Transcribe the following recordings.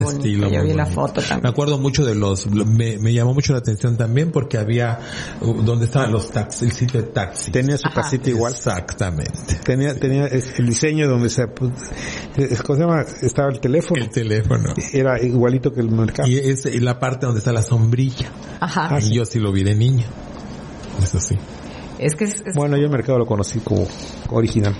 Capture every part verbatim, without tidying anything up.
Estilo, yo vi muy la bonito. foto también. Me acuerdo mucho de los, me, me llamó mucho la atención también porque había, uh, donde estaban los taxis, el sitio de taxis. Tenía su Ajá. casita igual. Exactamente. Tenía, tenía el diseño donde se, ¿cómo se llama? Estaba el teléfono. El teléfono. Era igualito que el mercado. Y es y la parte donde está la sombrilla. Ajá. Y yo sí lo vi de niña. Eso sí. Es que es, es- Bueno, yo el mercado lo conocí como original.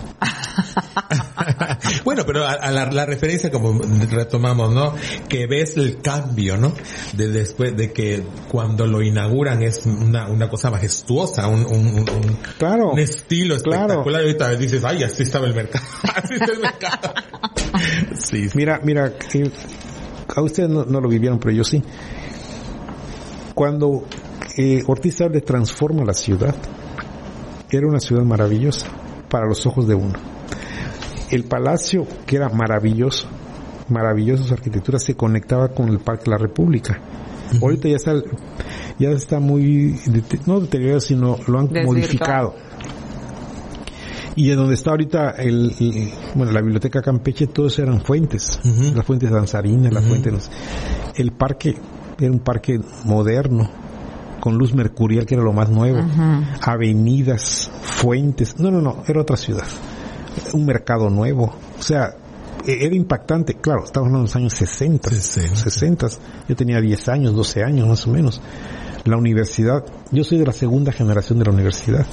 Bueno, pero a, a la, la referencia como retomamos, ¿no? Que ves el cambio, ¿no? De después de que cuando lo inauguran es una, una cosa majestuosa, un, un, un, Claro. un estilo Claro. espectacular. Y ahorita dices, ay, así estaba el mercado. Así está el mercado. Sí, sí. Mira, mira, eh, a ustedes no, no lo vivieron, pero yo sí. Cuando eh, Ortiz le transforma la ciudad, era una ciudad maravillosa para los ojos de uno. El palacio, que era maravilloso, maravilloso su arquitectura, se conectaba con el Parque de la República. Uh-huh. Ahorita ya está, ya está muy, no deteriorado, sino lo han Desvirtuado. modificado. Y en donde está ahorita el, el, bueno, la biblioteca Campeche, todos eran fuentes, uh-huh. las fuentes danzarinas, las uh-huh. fuentes, el parque era un parque moderno, con luz mercurial, que era lo más nuevo, uh-huh. avenidas, fuentes, no, no, no, era otra ciudad, un mercado nuevo, o sea, era impactante. Claro, estamos hablando de los años sesenta, sesenta, yo tenía diez años, doce años más o menos. La universidad, yo soy de la segunda generación de la universidad,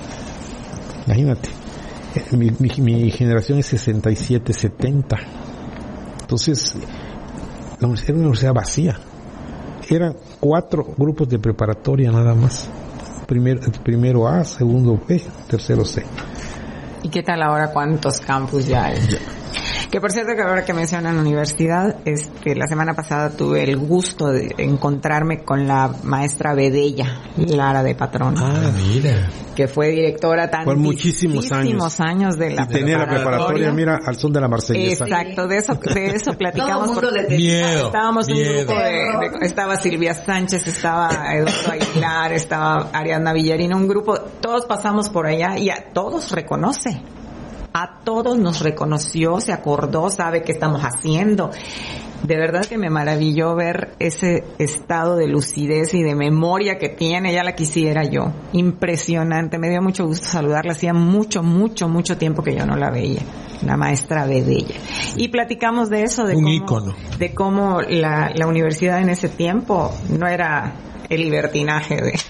imagínate, mi, mi, mi generación es sesenta y siete, setenta, entonces la universidad era una universidad vacía. Eran cuatro grupos de preparatoria nada más. Primer, primero A, segundo B, tercero C. ¿Y qué tal ahora? ¿Cuántos campus ya hay? Yeah. Que por cierto, que ahora que mencionan universidad, este, la semana pasada tuve el gusto de encontrarme con la maestra Bedella, Lara de Patrón. Ah, mira. Que fue directora tantísimos por muchísimos años. años de la y tenía la preparatoria, mira, al son de la Marsellesa. Exacto, de eso, de eso platicamos. Todo el mundo le miedo. Estábamos miedo. un grupo de, de, estaba Silvia Sánchez, estaba Eduardo Aguilar, estaba Ariadna Villarino, un grupo, todos pasamos por allá y a todos reconoce. A todos nos reconoció, se acordó, sabe qué estamos haciendo. De verdad que me maravilló ver ese estado de lucidez y de memoria que tiene, ya la quisiera yo. Impresionante, me dio mucho gusto saludarla, hacía mucho, mucho, mucho tiempo que yo no la veía, la maestra Bedella. Y platicamos de eso, de un cómo, ícono. de cómo la, la universidad en ese tiempo no era el libertinaje de...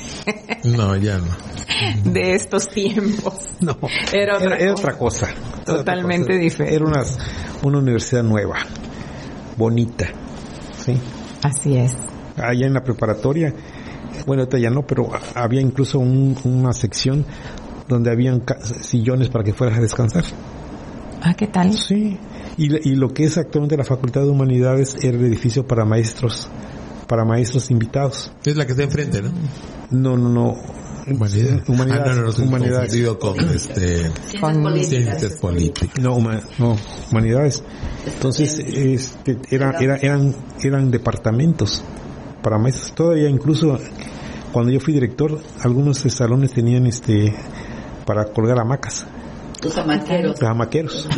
No, ya no. de estos tiempos. No, era otra, era, era cosa. otra cosa. Totalmente otra cosa. diferente. Era una, una universidad nueva, bonita, ¿sí? Así es. Allá en la preparatoria, bueno, ahorita ya no, pero había incluso un, una sección donde habían sillones para que fueras a descansar. Ah, ¿qué tal? Sí. Y, y lo que es actualmente la Facultad de Humanidades era el edificio para maestros, para maestros invitados. Es la que está enfrente, ¿no? No, no, no. Humanidades. Humanidades. Ah, no, no, no, Humanidades. con este con políticas. ciencias políticas. No, huma, no, humanidades. Entonces, este, era, era, eran, eran departamentos para maestros. Todavía incluso cuando yo fui director, algunos salones tenían este para colgar hamacas. Los hamaqueros. Los hamaqueros.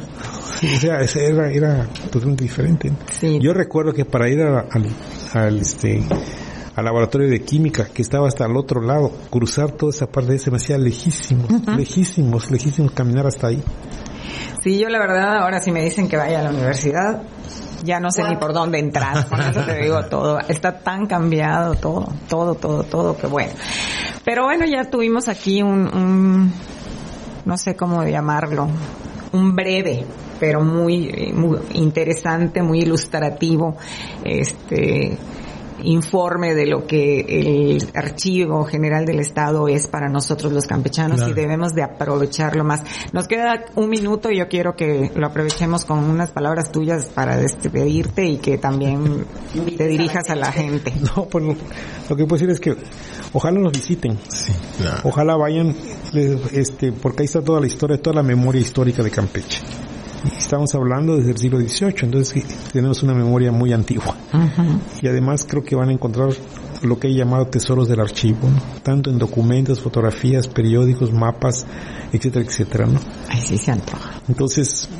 O sea, era, era totalmente diferente. Sí. Yo recuerdo que para ir a, al, al este al laboratorio de química, que estaba hasta el otro lado, cruzar toda esa parte, se me hacía lejísimos, uh-huh. lejísimos, lejísimos caminar hasta ahí. Sí, yo la verdad, ahora si me dicen que vaya a la universidad, ya no sé ni por dónde entrar, con eso te digo todo, está tan cambiado todo, todo, todo, todo, que bueno. Pero bueno, ya tuvimos aquí un, un no sé cómo llamarlo, un breve, pero muy, muy interesante, muy ilustrativo, este... informe de lo que el Archivo General del Estado es para nosotros los campechanos, claro. Y debemos de aprovecharlo más. Nos queda un minuto y yo quiero que lo aprovechemos con unas palabras tuyas para despedirte y que también te dirijas a la gente. No, pues lo, lo que puedo decir es que ojalá nos visiten, sí, claro. Ojalá vayan, este, porque ahí está toda la historia, toda la memoria histórica de Campeche. Estamos hablando desde el siglo dieciocho, entonces tenemos una memoria muy antigua. Uh-huh. Y además creo que van a encontrar lo que he llamado tesoros del archivo, ¿no? Tanto en documentos, fotografías, periódicos, mapas, etcétera, etcétera, ¿no? Ay, sí se antoja. Entonces,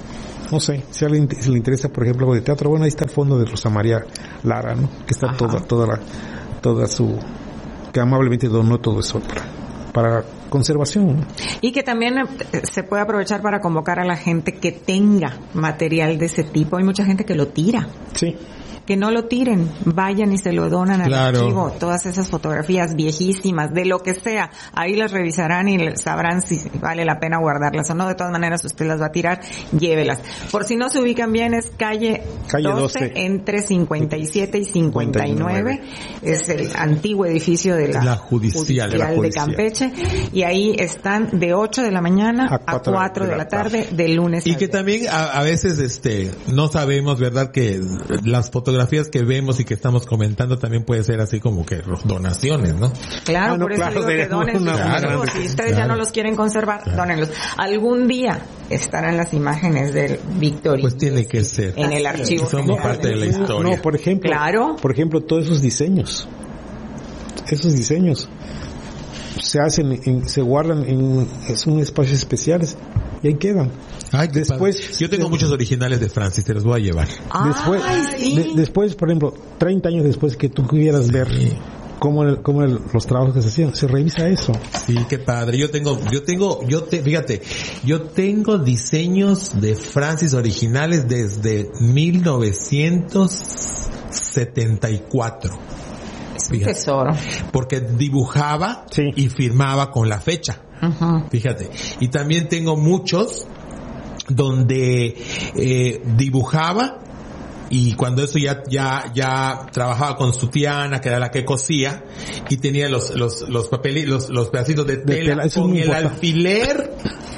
no sé, si a alguien si le interesa, por ejemplo, algo de teatro, bueno, ahí está el fondo de Rosa María Lara, ¿no? Que está toda, toda la, toda su, que amablemente donó todo eso para, para conservación, ¿no? Y que también se puede aprovechar para convocar a la gente que tenga material de ese tipo. Hay mucha gente que lo tira. Sí. Que no lo tiren, vayan y se lo donan al Claro. archivo. Todas esas fotografías viejísimas, de lo que sea, ahí las revisarán y sabrán si vale la pena guardarlas o no. De todas maneras, usted las va a tirar, llévelas. Por si no se ubican bien, es calle, Calle doce, doce. entre cincuenta y siete y cincuenta y nueve. Es el antiguo edificio de la, La judicial, de la de judicial. Campeche. Y ahí están de ocho de la mañana A a cuatro cuatro de la tarde, de lunes Y a que viernes. también a, a veces este no sabemos, ¿verdad? Que las fotografías que vemos y que estamos comentando también puede ser así como que donaciones, ¿no? Claro, Ah, no, por eso claro, digo que sería donen una- sus una archivos. gran- Si ustedes ya claro. no los quieren conservar, Claro. dónenlos. Algún día estarán las imágenes del Victory Pues tiene que ser. en el archivo. Somos parte de la historia. No, por ejemplo, Claro. por ejemplo, todos esos diseños, esos diseños se hacen, en, se guardan en, son espacios especiales y ahí quedan. Ay, qué Después- padre. Yo tengo muchos originales de Francis, te los voy a llevar. Después, Ay, sí. de- después, por ejemplo, treinta años después que tú pudieras ver cómo, el- cómo el- los trabajos que se hacían, se revisa eso. Sí, qué padre. Yo tengo, yo tengo, yo te, fíjate, yo tengo diseños de Francis originales desde mil novecientos setenta y cuatro. Es un Fíjate. tesoro. Porque dibujaba Sí. y firmaba con la fecha. Ujú. Fíjate. Y también tengo muchos donde eh, dibujaba y cuando eso ya ya ya trabajaba con su tiana, que era la que cosía, y tenía los los los papeles, los los pedacitos de tela, tela, eso es con muy el importante. alfiler.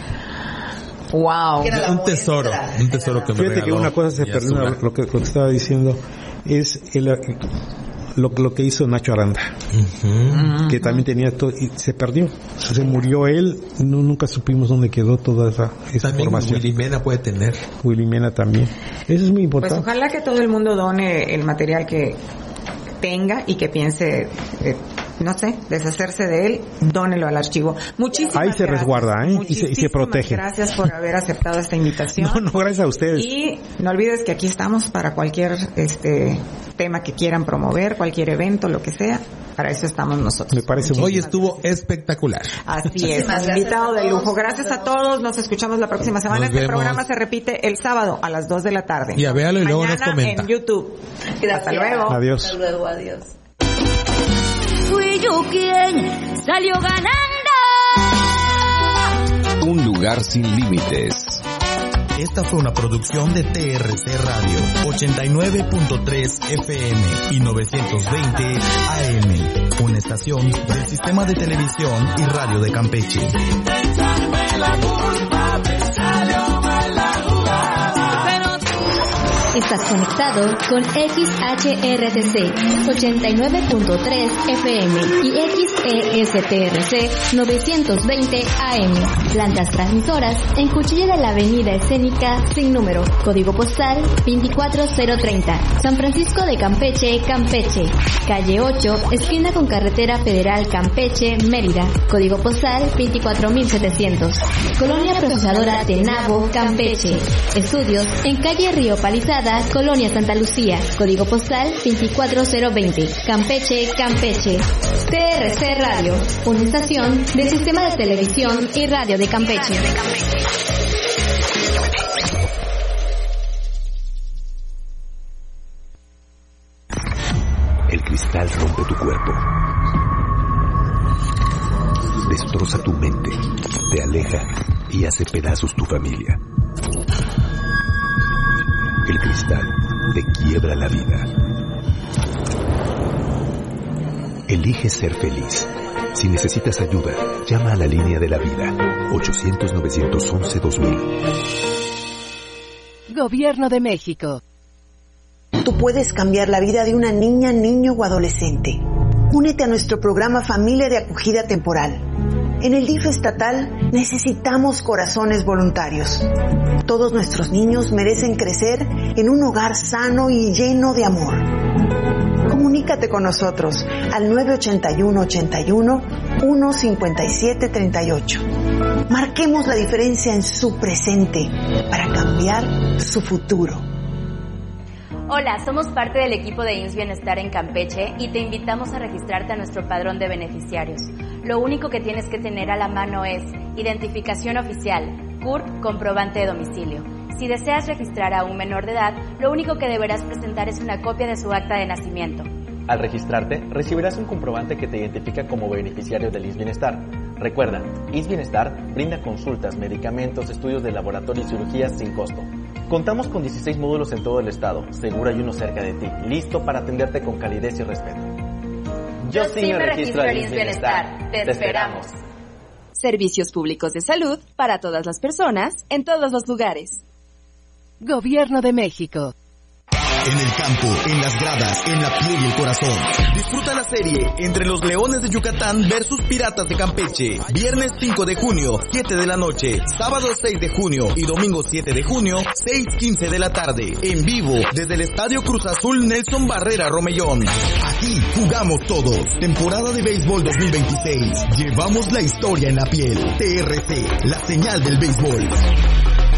Wow. Que era la Un tesoro, muestra. un tesoro que me Fíjate que regaló una cosa se mi perdió, Azula. lo que, lo que estaba diciendo, es el, lo, lo que hizo Nacho Aranda, Ujú. que también tenía todo, y se perdió, se murió él, no, nunca supimos dónde quedó toda esa, esa También información. Willy Mena puede tener. Willy Mena también. Eso es muy Pues importante. ojalá que todo el mundo done el material que tenga y que piense, eh, no sé, deshacerse de él, dónelo al archivo. Muchísimas Ahí se gracias. resguarda, ¿eh? Y se- y se Muchísimas protege. Gracias por haber aceptado esta invitación. No, no, gracias a ustedes. Y no olvides que aquí estamos para cualquier este tema que quieran promover, cualquier evento, lo que sea. Para eso estamos nosotros. Me parece muy Hoy bien. estuvo espectacular. Así es, Muchísimas gracias invitado a de lujo. todos. Gracias a todos. Nos escuchamos la próxima semana. Nos Este vemos. programa se repite el sábado a las dos de la tarde. Ya, véalo y luego nos Mañana comenta. en YouTube. Gracias. Hasta luego. Adiós. Hasta luego, adiós. Fui yo quien salió ganando. Un lugar sin límites. Esta fue una producción de T R C Radio, ochenta y nueve punto tres F M y novecientos veinte A M, una estación del Sistema de Televisión y Radio de Campeche. Estás conectado con X H R T C ochenta y nueve punto tres F M y X E S T R C novecientos veinte A M. Plantas transmisoras en Cuchilla de la Avenida Escénica sin número. Código postal veinticuatro cero treinta. San Francisco de Campeche, Campeche. Calle ocho, esquina con Carretera Federal Campeche, Mérida. Código postal veinticuatro mil setecientos. Colonia Procesadora Tenabo, Campeche. Estudios en calle Río Palizada, Colonia Santa Lucía. Código postal veinticuatro cero veinte. Campeche, Campeche. T R C Radio, una estación del Sistema de Televisión y Radio de Campeche. El cristal rompe tu cuerpo. Destroza tu mente, te aleja y hace pedazos tu familia. El cristal te quiebra la vida. Elige ser feliz. Si necesitas ayuda, llama a la línea de la vida. ochocientos, novecientos once, dos mil. Gobierno de México. Tú puedes cambiar la vida de una niña, niño o adolescente. Únete a nuestro programa Familia de Acogida Temporal. En el D I F estatal necesitamos corazones voluntarios. Todos nuestros niños merecen crecer en un hogar sano y lleno de amor. Comunícate con nosotros al nueve ochenta y uno, ochenta y uno, uno cincuenta y siete treinta y ocho. Marquemos la diferencia en su presente para cambiar su futuro. Hola, somos parte del equipo de I M S S Bienestar en Campeche y te invitamos a registrarte a nuestro padrón de beneficiarios. Lo único que tienes que tener a la mano es identificación oficial, C U R P, comprobante de domicilio. Si deseas registrar a un menor de edad, lo único que deberás presentar es una copia de su acta de nacimiento. Al registrarte, recibirás un comprobante que te identifica como beneficiario del I M S S Bienestar. Recuerda, I M S S Bienestar brinda consultas, medicamentos, estudios de laboratorio y cirugías sin costo. Contamos con dieciséis módulos en todo el estado, seguro hay uno cerca de ti, listo para atenderte con calidez y respeto. Yo sí me registro al I M S S Bienestar. Te esperamos. Servicios públicos de salud para todas las personas, en todos los lugares. Gobierno de México. En el campo, en las gradas, en la piel y el corazón. Disfruta la serie Entre los Leones de Yucatán versus Piratas de Campeche. Viernes cinco de junio, siete de la noche. Sábado seis de junio y domingo siete de junio, seis quince de la tarde. En vivo, desde el Estadio Cruz Azul Nelson Barrera Romellón. Aquí jugamos todos. Temporada de béisbol dos mil veintiséis. Llevamos la historia en la piel. T R C, la señal del béisbol.